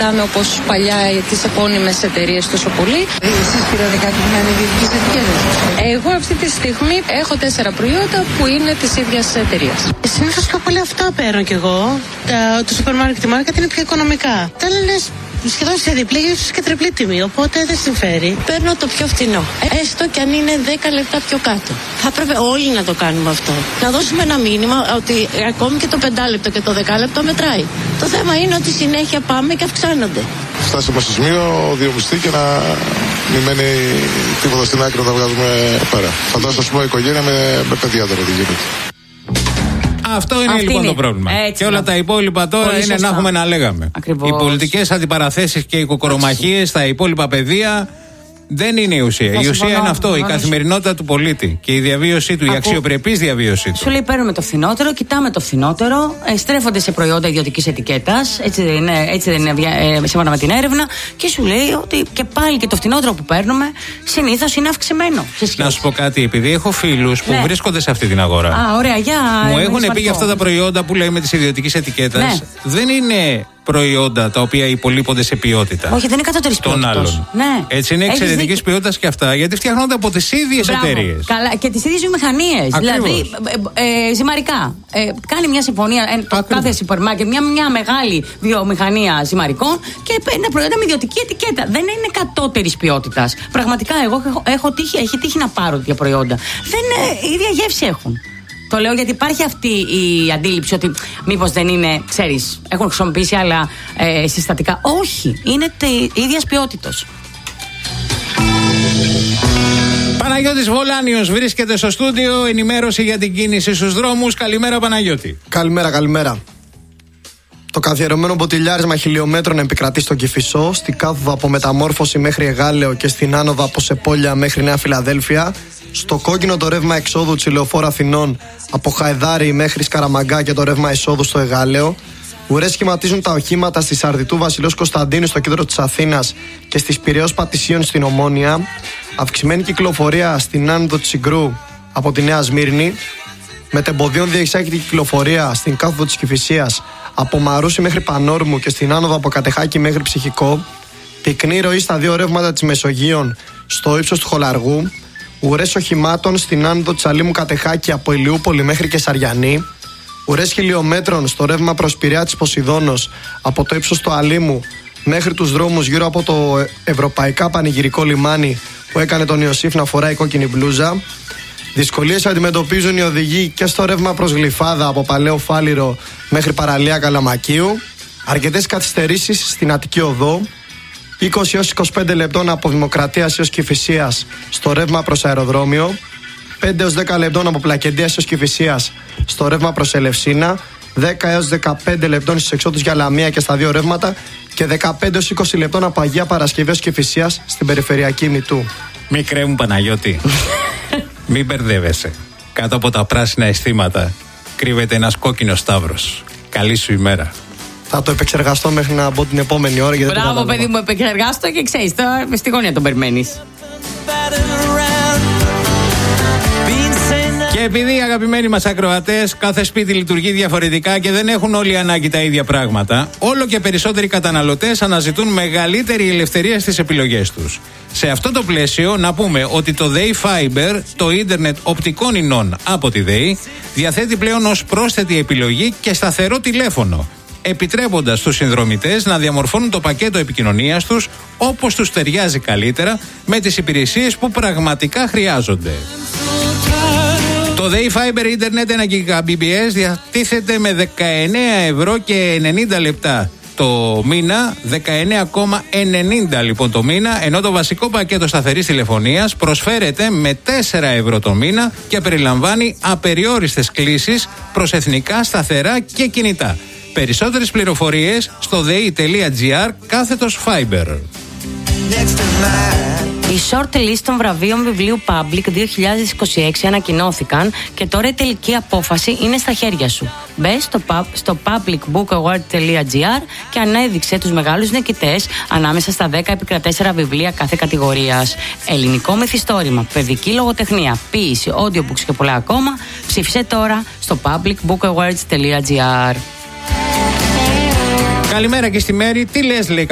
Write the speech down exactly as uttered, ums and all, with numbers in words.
κοιτάμε όπως παλιά τις επώνυμες εταιρείες τόσο πολύ. Εσείς πήρατε κάτι που να είναι ιδιωτικής ετικέτας? Εγώ αυτή τη στιγμή έχω τέσσερα προϊόντα που είναι της ίδιας εταιρείας. Συνήθως πιο πολύ αυτά παίρνω κι εγώ. Τα, το σούπερ μάρκετ μάρκετ είναι πιο οικονομικά. Τα λένε σχεδόν σε διπλή, ίσως και τριπλή τιμή, οπότε δεν συμφέρει. Παίρνω το πιο φθηνό, έστω κι αν είναι δέκα λεπτά πιο κάτω. Θα πρέπει όλοι να το κάνουμε αυτό. Να δώσουμε ένα μήνυμα ότι ακόμη και το πεντάλεπτο και το δεκάλεπτο μετράει. Το θέμα είναι ότι συνέχεια πάμε και αυξάνονται. Φτάσαμε στο σημείο δύο μισθοί και να μην μένει τίποτα στην άκρη να τα βγάζουμε πέρα. Φαντάζομαι, ας πούμε, οικογένεια με, με παιδιά τώρα τι γίνεται. Αυτό είναι Αυτή λοιπόν είναι. το πρόβλημα. Έτσι, και όλα ναι. τα υπόλοιπα τώρα Πολύ είναι σωστά. να έχουμε να λέγαμε. Ακριβώς. Οι πολιτικές αντιπαραθέσεις και οι κοκορομαχίες στα υπόλοιπα πεδία δεν είναι η ουσία. Θα η ουσία συμφωνώ, είναι αυτό, η συμφωνώ. καθημερινότητα του πολίτη και η διαβίωσή του, η Ακού- αξιοπρεπής διαβίωσή του. Σου λέει παίρνουμε το φθηνότερο, κοιτάμε το φθηνότερο, ε, στρέφονται σε προϊόντα ιδιωτικής ετικέτας, έτσι δεν είναι, έτσι δεν είναι ε, σύμφωνα με την έρευνα, και σου λέει ότι και πάλι και το φθηνότερο που παίρνουμε συνήθως είναι αυξημένο. Σε σχέση. Να σου πω κάτι, επειδή έχω φίλους που Ναι. βρίσκονται σε αυτή την αγορά. Α, ωραία, για. Μου είναι έχουν πει σημαντικό. για αυτά τα προϊόντα που λέμε τη ιδιωτική ετικέτα. Ναι. Δεν είναι προϊόντα τα οποία υπολείπονται σε ποιότητα. Όχι, δεν είναι κατώτερης των ποιότητας. άλλων. Ναι. Έτσι είναι Έχεις εξαιρετική δίκιο. ποιότητα και αυτά, γιατί φτιάχνονται από τις ίδιες Μπράβο. εταιρείες. Καλά, και τις ίδιες βιομηχανίες. Δηλαδή, ε, ε, ζυμαρικά. Ε, κάνει μια συμφωνία, ε, το κάθε σούπερ μάρκετ, μια, μια μεγάλη βιομηχανία ζυμαρικών και ένα προϊόντα με ιδιωτική ετικέτα. Δεν είναι κατώτερης ποιότητας. Πραγματικά, εγώ έχω, έχω τύχει, έχει τύχει να πάρω τέτοια προϊόντα. Δεν είναι, η ίδια γεύση έχουν. Το λέω γιατί υπάρχει αυτή η αντίληψη ότι μήπως δεν είναι, ξέρεις, έχουν χρησιμοποιήσει άλλα ε, συστατικά. Όχι, είναι τη ίδιας ποιότητας. Παναγιώτης Βολάνιος βρίσκεται στο στούντιο, ενημέρωση για την κίνηση στους δρόμους. Καλημέρα, Παναγιώτη. Καλημέρα, καλημέρα. Το καθιερωμένο μποτιλιάρισμα χιλιόμετρων επικρατεί στον Κηφισό, στην κάθοδο από Μεταμόρφωση μέχρι Εγάλεο και στην άνοδο από Σεπόλια μέχρι Νέα Φιλαδέλφια. Στο κόκκινο το ρεύμα εξόδου της Λεωφόρου Αθηνών από Χαϊδάρι μέχρι Σκαραμαγκά και το ρεύμα εισόδου στο Εγάλεο. Ουρές σχηματίζουν τα οχήματα στη Σαρδιτού Βασιλός Κωνσταντίνου στο κέντρο της Αθήνας και στις Πειραιώς Πατησίων στην Ομόνια. Αυξημένη κυκλοφορία στην άνοδο της Συγκρού από τη Νέα Σμύρνη. Μετεμποδίων διεξάγεται κυκλοφορία στην κάθοδο της Κηφισίας από Μαρούσι μέχρι Πανόρμου και στην άνοδο από Κατεχάκη μέχρι Ψυχικό. Πυκνή ροή στα δύο ρεύματα της Μεσογείων στο ύψος του Χολαργού. Ουρές οχημάτων στην άνοδο της Αλήμου Κατεχάκη από Ηλιούπολη μέχρι και Σαριανή. Ουρές χιλιόμετρων στο ρεύμα προς Πειραιά της Ποσειδώνος από το ύψος του Αλήμου μέχρι τους δρόμους γύρω από το Ευρωπαϊκά Πανηγυρικό Λιμάνι που έκανε τον Ιωσήφ να φοράει κόκκινη μπλούζα. Δυσκολίες αντιμετωπίζουν οι οδηγοί και στο ρεύμα προς Γλυφάδα από Παλαιό Φάληρο μέχρι Παραλία Καλαμακίου. Αρκετές καθυστερήσεις στην Αττική Οδό. είκοσι έως είκοσι πέντε λεπτών από Δημοκρατίας έως Κηφισίας στο ρεύμα προς Αεροδρόμιο. πέντε έως δέκα λεπτών από Πλακεντίας έως Κηφισίας στο ρεύμα προς Ελευσίνα. δέκα έως δεκαπέντε λεπτών στις εξόδους για Λαμία και στα δύο ρεύματα. Και δεκαπέντε έως είκοσι λεπτών από Αγία Παρασκευή έως Κηφισίας στην περιφερειακή Μητού. Μικρέ μου Παναγιώτη, μην μπερδεύεσαι. Κάτω από τα πράσινα αισθήματα κρύβεται ένας κόκκινος σταύρος. Καλή σου ημέρα. Θα το επεξεργαστώ μέχρι να μπω την επόμενη ώρα. Γιατί Μπράβο, παιδί μου, επεξεργάστο και ξέρεις, τώρα στη γωνία τον περιμένεις. Και επειδή, αγαπημένοι μας ακροατές, κάθε σπίτι λειτουργεί διαφορετικά και δεν έχουν όλοι ανάγκη τα ίδια πράγματα, όλο και περισσότεροι καταναλωτές αναζητούν μεγαλύτερη ελευθερία στις επιλογές τους. Σε αυτό το πλαίσιο, να πούμε ότι το ΔΕΗ Fiber, το ίντερνετ οπτικών ινών από τη ΔΕΗ, διαθέτει πλέον ως πρόσθετη επιλογή και σταθερό τηλέφωνο, επιτρέποντας στους συνδρομητές να διαμορφώνουν το πακέτο επικοινωνίας τους όπως τους ταιριάζει καλύτερα με τις υπηρεσίες που πραγματικά χρειάζονται. Το ΔΕΗ Fiber Internet ένα Gbps διατίθεται με δεκαεννέα ευρώ και ενενήντα λεπτά το μήνα, δεκαεννέα κόμμα ενενήντα λοιπόν το μήνα, ενώ το βασικό πακέτο σταθερής τηλεφωνίας προσφέρεται με τέσσερα ευρώ το μήνα και περιλαμβάνει απεριόριστες κλήσεις προς εθνικά σταθερά και κινητά. Περισσότερες πληροφορίες στο dei.gr κάθετος Fiber. Οι short list των βραβείων βιβλίου Public δύο χιλιάδες είκοσι έξι ανακοινώθηκαν και τώρα η τελική απόφαση είναι στα χέρια σου. Μπες στο, pub, στο publicbookaward.gr και ανέδειξε τους μεγάλους νικητές ανάμεσα στα δέκα επικρατέστερα βιβλία κάθε κατηγορίας. Ελληνικό μυθιστόρημα, παιδική λογοτεχνία, ποίηση, audiobooks και πολλά ακόμα. Ψήφισε τώρα στο publicbookawards.gr. Καλημέρα και στη Μέρη. Τι λες, λέει